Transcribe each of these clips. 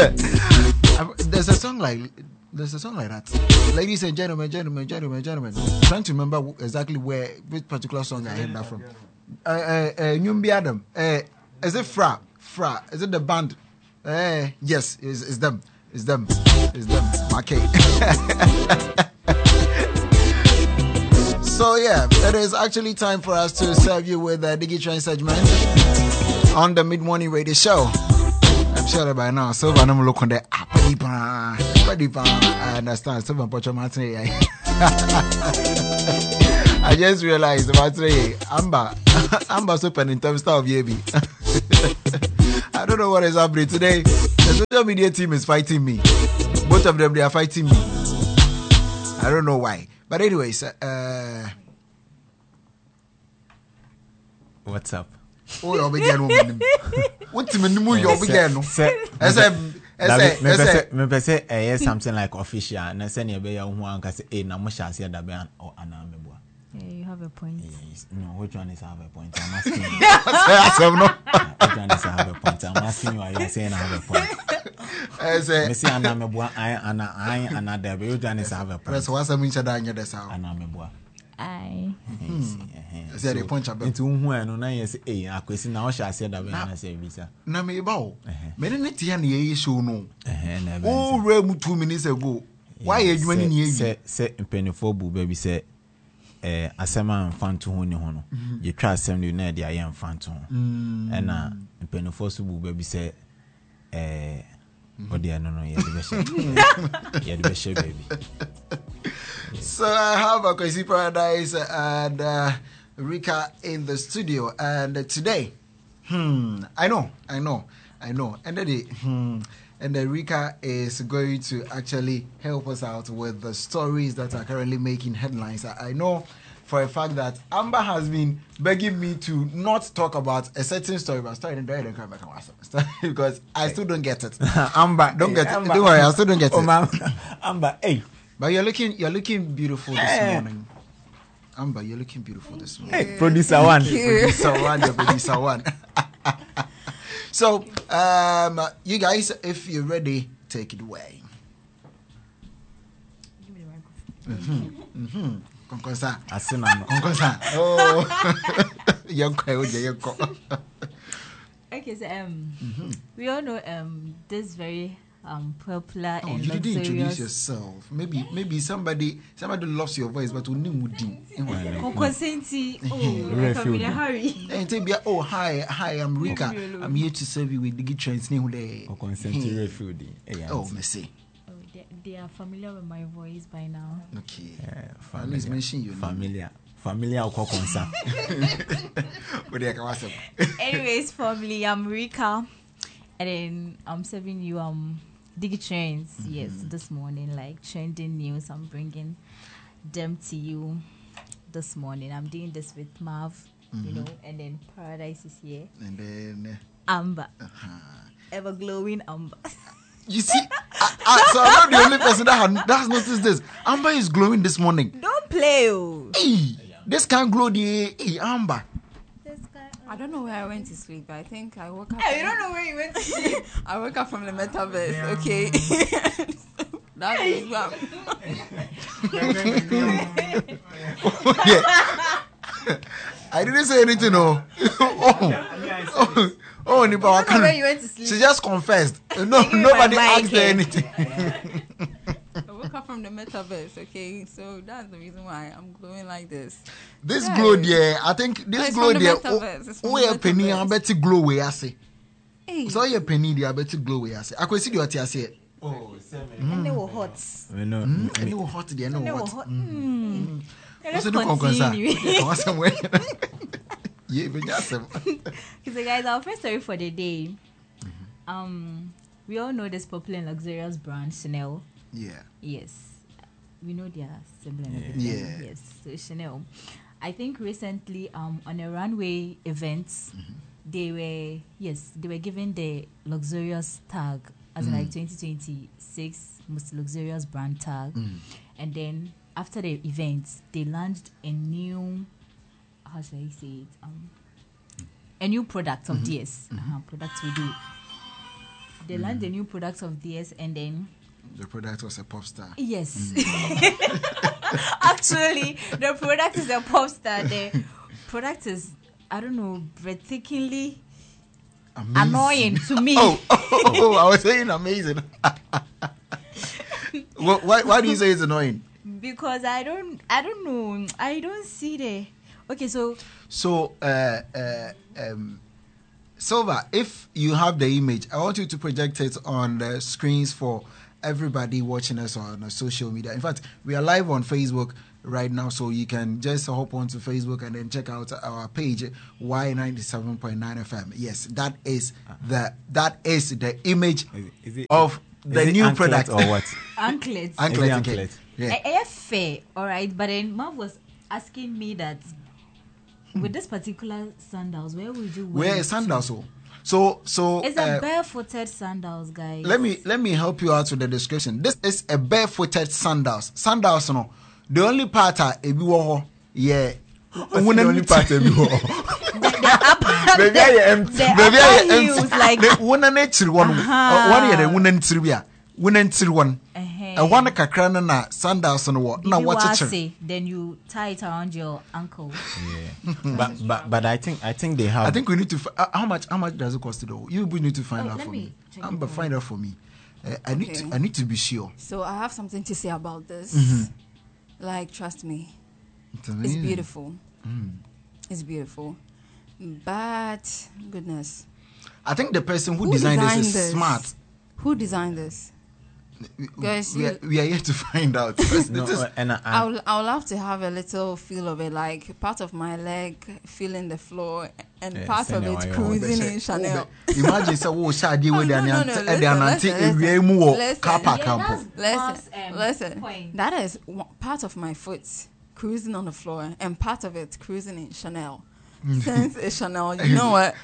There's a song like that. Ladies and gentlemen. Trying to remember exactly which particular song I heard that from. Nyumbi Adam. Is it Fra? Is it the band? Yes, it's them. Okay. So yeah, it is actually time for us to serve you with the Digitrain segment on the mid-morning radio show. I'm sure that by now, so I'm looking there. I understand. So I just realized about Amber super in terms of Yebi. I don't know what is happening today. The social media team is fighting me. Both of them, they are fighting me. I don't know why. But anyways, what's up? Oh, you're beginning. What's the name? You're beginning. Say something like official. And I say you be who can say, "Na mo shall say that be an or anamebua." Yeah, you have a point. Yes. No, which one is have a point? I'm asking you. Which one is have a point? I'm asking you. Are you saying I have a point? I say, "Me say anamebua. I another. Which one is have a point?" Press what's a mincha da nyɛ desa. Anamebua. I Say the punch up. Into who I know na yes. Akwesi na o shall say that be an say visa. Na me ba o. Me ne tia na ye show no. Na be. Oh, rem 2 minutes ago. Why you adwuma ni ye? Say mpenifo bu baby say asema mfanto ho ni ho no. Ye twa asem ni na dia ye mfanto ho. Na mpenifo so bu baby say Odi no ye de be share baby. So I have a Crazy Paradise and Rika in the studio, and today, I know, and then Rika is going to actually help us out with the stories that are currently making headlines. I know for a fact that Amber has been begging me to not talk about a certain story, but story because I still don't get it. Amber, Don't worry, I still don't get it. Amber, hey. But you're looking beautiful this morning. Amber, you're looking beautiful this morning. Hey, producer one. Producer one. So, you guys, if you're ready, take it away. Give me the microphone. Konkonsa. Asinano. Konkonsa. Oh. Yonko. Okay, so we all know this very popular and you didn't luxurious. introduce yourself. Maybe somebody loves your voice, but only Mudi. I'm in a hurry. And say, oh hi, I'm Rika. I'm here to serve you with Digitrain's new day. Oh, Messi. They are familiar with my voice by now. Okay. At least mention you. Familiar Kokonsa. Anyways, family, I'm Rika, and then I'm serving you Digitrains. Yes, this morning, like trending news. I'm bringing them to you this morning. I'm doing this with Marv, you know, and then Paradise is here, and then Amber, ever glowing Amber. You see, so I'm not the only person that has noticed this. Amber is glowing this morning. Don't play, oh. Hey, this can't glow the Amber. I don't know where I went to sleep, but I think I woke up. Hey, you don't know where you went to sleep? I woke up from the metaverse, okay? That's the exam. I didn't say anything, no. Oh, Nipa, I don't know where you went to sleep. She just confessed. No, nobody asked her anything. I woke up from the metaverse, okay? So that's the reason why I'm glowing like this. This glow there, I think this glow there. Oh, yeah, penny, I bet you glow where I say. So your penny, I bet you glow where I say. I could see what you say. Oh, and they were hot. And they were hot. They were hot. Let's continue. So guys, our first story for the day. We all know this popular and luxurious brand Chanel. Yeah. Yes. We know they are similar. Yeah. Yes. So Chanel. I think recently on a runway event, they were given the luxurious tag as like 2026 most luxurious brand tag. And then after the event, they launched a new, how should I say it? A new product of DS. Products we do they launched the new products of theirs, and then the product was a pop star. yes, actually, the product is a pop star. The product is, I don't know, breathtakingly annoying to me. Oh, I was saying amazing. Why do you say it's annoying? Because I don't know. I don't see the. Okay, so Silva, if you have the image, I want you to project it on the screens for everybody watching us on social media. In fact, we are live on Facebook right now, so you can just hop onto Facebook and then check out our page Y97.9 FM. Yes, that is the image of the new product or what? Anklets. Anklet. Yeah. Fair, all right. But then Marv was asking me that with this particular sandals, where would you wear? Where is sandals? So it's a barefooted sandals, guys. Let me help you out with the description. This is a barefooted sandals. Sandals, no. The only part ebi wo yeah. The only part ebi wo. Maybe I empty. Maybe I empty. Like one nature one. One year one ntiribia. One ntir one. And one kakra na sandals no what? Na watch it. Then you tie it around your ankle. Yeah. But I think they have. I think we need to how much does it cost though? You need to find out for me. But find out for me. I need to be sure. So I have something to say about this. Like, trust me, it's beautiful. It's beautiful. But goodness, I think the person who designed this is smart. Who designed this? Guys, we are here to find out. I would love to have a little feel of it, like part of my leg feeling the floor and part of it cruising in Chanel. Imagine so shadi with listen. That is part of my foot cruising on the floor and part of it cruising in Chanel. Since it's Chanel, you know what?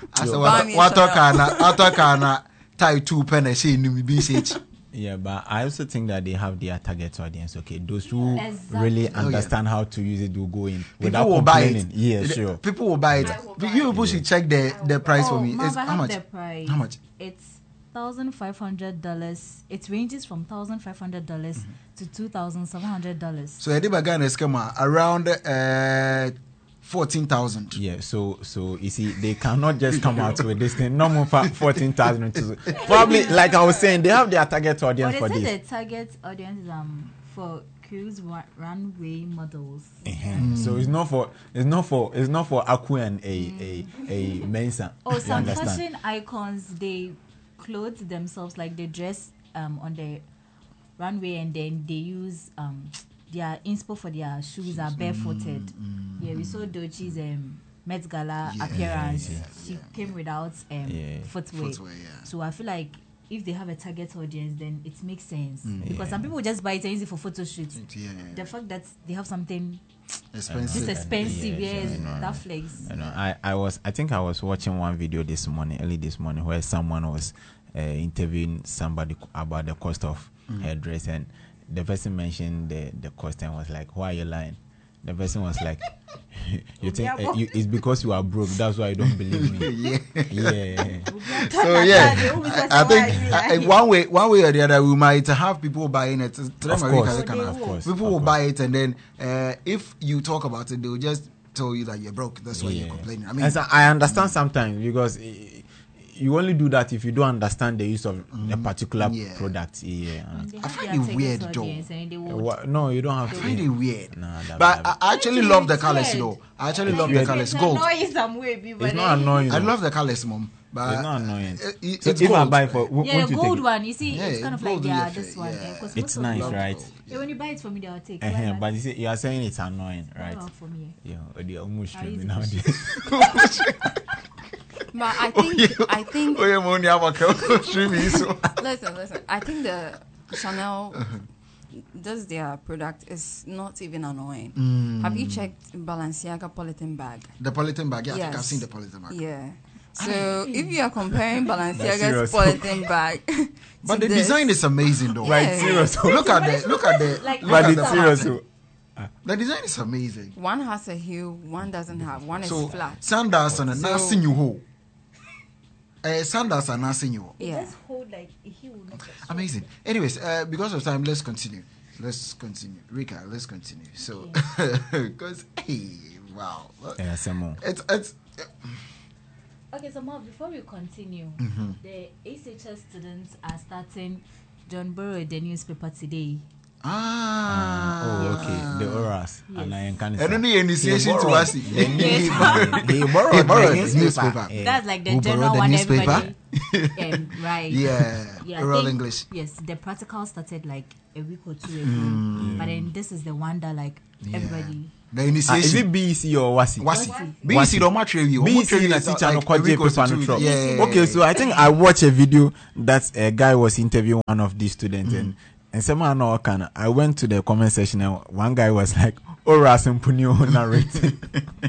What tie two pennies in BCH. Yeah, but I also think that they have their target audience. Okay, those who really understand how to use it will go in without complaining. Yeah, sure. People will buy it. You people should check the price for me. It's how much? How much? It's $1,500. It ranges from $1,500 to $2,700. So I did a Ghana schema around 14,000. Yeah, so you see, they cannot just come out with this thing. No more 14,000. Probably, like I was saying, they have their target audience for this. The target audience is for cruise runway models. So it's not for Aku and a Mensa. Oh, some fashion icons, they clothe themselves, like they dress on the runway and then they use their inspo for their shoes are barefooted. Yeah, we saw Dochi's Met Gala appearance. She came without footwear. So I feel like if they have a target audience, then it makes sense. Because some people just buy it and use it for photo shoots. The fact that they have something expensive, that flex. I think I was watching one video early this morning, where someone was interviewing somebody about the cost of hairdress, and the person mentioned the cost and was like, "Why are you lying?" The person was like, "You think it's because you are broke? That's why you don't believe me." Yeah. So I think one way or the other, we might have people buying it. Of course. People will buy it, and then if you talk about it, they will just tell you that you're broke. That's why you're complaining. I mean, I understand sometimes, because you only do that if you don't understand the use of a particular product. I find it weird, though. No, you don't have to. I find it weird. But I actually love the colors, though. I actually love the colors. Gold. It's not annoying. I love the colors, Mom. But it's not annoying. It's if gold. I buy for the gold one, you see, it's kind of like this one. It's nice, right? Yeah, when you buy it for me, they'll take. But you see, you are saying it's annoying, right? For me. Yeah, they're almost streaming nowadays. But I think. Listen. I think the Chanel, does their product is not even annoying. Have you checked Balenciaga polythene bag? The polythene bag, I think I've seen the polythene bag. Yeah. So if you are comparing Balenciaga's polythene bag, but the design is amazing, though. Right? Serious. Look at the. But it's serious. The design is amazing. One has a heel, one doesn't have. One is flat. Sandals and nothing you hold. Sandals are not you. Yeah. Just hold like he will not. Amazing. Anyways, because of time, let's continue. Rika, let's continue. So, because, hey, wow. Yeah, some more. It's Okay, so Mark, before we continue, the HHS students are starting John Burrow, the newspaper today. Okay. The orals. Yes. And I can I don't need initiation to us. He He borrowed borrowed the the newspaper. That's like the Who general borrowed the one newspaper? everybody. Right. Yeah, I oral think- English. Yes, the practical started like a week or two ago. But then this is the one that like everybody. The Is initiation. it BEC or Wasi? Wasi. Wasi. BEC don't matter you. BEC na teacher no kwaje paper no drop. Yeah. Okay, so I think I watched a video that a guy was interviewing one of these students and someone I went to the comment section and one guy was like, "Ora Simpunio narrating."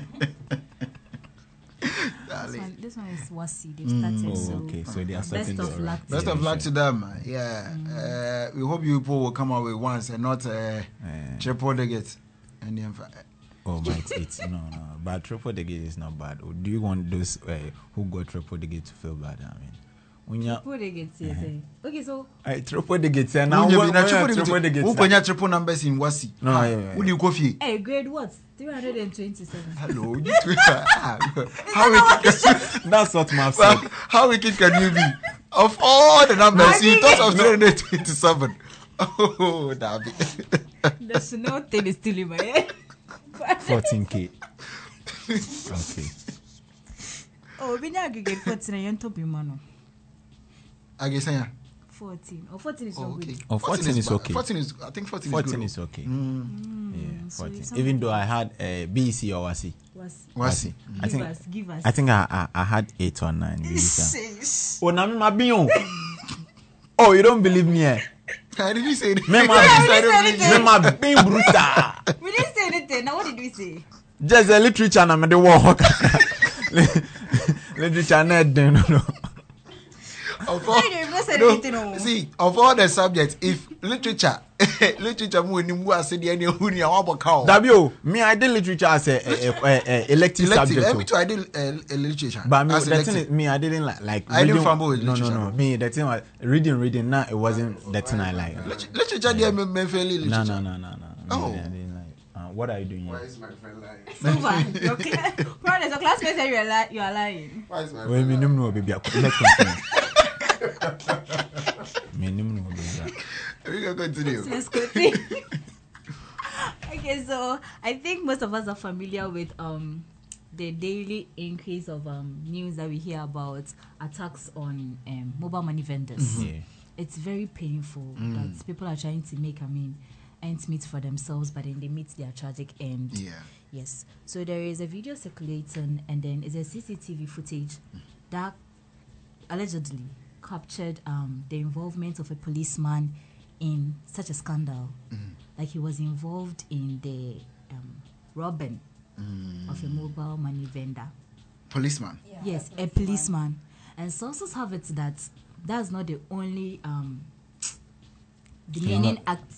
This one is Wasi. They've started. So Okay, so they are best starting the of oral. luck. Best of luck to them. Yeah. We hope you people will come out with once and not triple the gate. And then Oh, but it's no. But triple the gate is not bad. Or do you want those who got triple the gate to feel bad? I mean, when you Put it again, okay, so triple the gate, and now Who when triple the gate, can triple numbers in Wasi? No, yeah. Who do you coffee? hey, grade what? 327. Hello. You two. How wicked? that's what my said. How wicked can you be? Of all the numbers, you thought of 327. Oh, David. The snow thing is still in my head. 14K. Okay. Oh, we now get 14 and you top your man. I guess I 14. Or 14 is so okay. good. Oh, 14 is okay. 14 is, I think 14 is 14 good. is okay. Yeah, so 14. it's Even though I had BEC or Wasi. Wasi. Wasi. Give us. I think I had 8 or 9. BEC. Oh, Nami Mabion. Oh, you don't believe me? Eh? I didn't say anything. Me ma being brutal. We didn't say anything. Now, what did we say? Just a literature na me the war. Literature net no. Of all, see, of all the subjects, if literature mu ni mu ase de na hu ni awon boka o. Dabio, me I did literature as a elective subject. Let me too, I did literature. But me, as the thing is, me I didn't like I reading. didn't fumble with no. literature. Me the thing was reading. Now it wasn't the thing I like. Literature there me fairly literature. No. Oh. I didn't like. What are you doing here? Why is my friend lying? Super. Your classmate said you are lying. Why is my Wait, friend me lying? no baby. Let's continue. Me no baby. We can continue. Let's continue. Okay, so I think most of us are familiar with the daily increase of news that we hear about attacks on mobile money vendors. Yeah. It's very painful that people are trying to make, ends meet for themselves, but then they meet their tragic end. Yeah. Yes. So there is a video circulating, and then it's a CCTV footage that allegedly captured the involvement of a policeman in such a scandal. Like he was involved in the robbing of a mobile money vendor. Policeman. Yeah, Yes, a policeman. And sources have it that that's not the only demeaning act.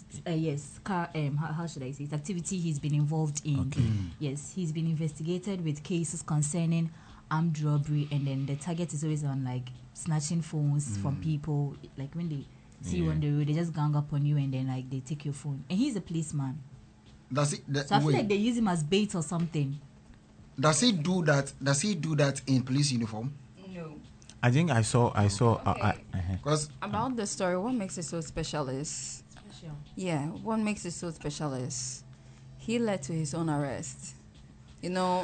How should I say it? Activity he's been involved in. Okay. Yes, he's been investigated with cases concerning armed robbery, and then the target is always on like snatching phones from people. Like when they see you on the road, they just gang up on you and then like they take your phone. And he's a policeman, Does it? so I feel like they use him as bait or something. Does he do that? Does he do that in police uniform? No. I think I saw. Okay. Because About the story, what makes it so special is, what makes it so special is he led to his own arrest. You know,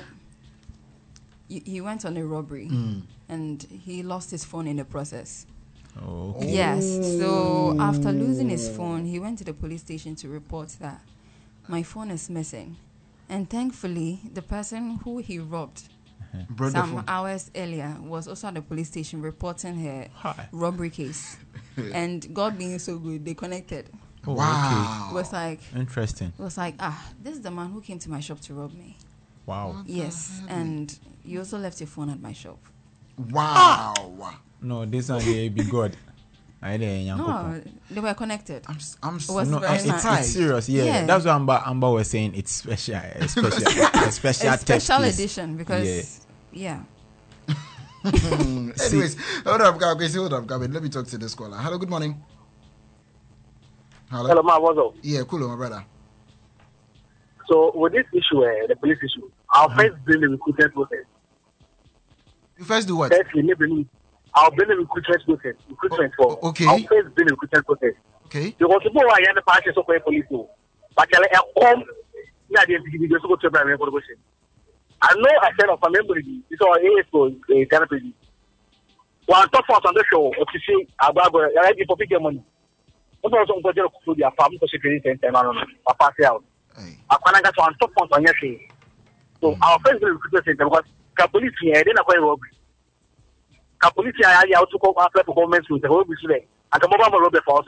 he went on a robbery and he lost his phone in the process. Oh, okay. Yes. So after losing his phone, he went to the police station to report that my phone is missing. And thankfully, the person who he robbed brought the some phone. hours earlier was also at the police station reporting her Hi. robbery case. And God being so good, they connected. Oh, Wow. It was like, Interesting. this is the man who came to my shop to rob me. Wow. Yes. And you also left your phone at my shop. Wow. No, this one they be God. I No, they were connected. I'm was No, very it's nice. serious. Yeah, Yeah. that's what Amber was saying. It's special, a special A tech special piece. edition because, yeah. Anyways, hold up, Gavin. Let me talk to this caller. Hello, good morning. Hello, ma, what's up? Yeah, cool, my brother. So, with this issue, the police issue, I'll first bring the recruitment process. You first do what? Firstly, maybe I'll bring the recruitment process. Okay. I'll first bring the recruitment process. Okay. Because the boy I am the party so for police too. But I come, yeah, the individual so go to private information. I know I said of a memory, it's all a therapy. One top on the show, or to see about I give for big money. What was on project to their farm for security center, I pass out. I can't get on top on your say. So our first recruitment center because police here, then I go robbery. Police here, I to go after government with the whole business. And the mobile robbery for us.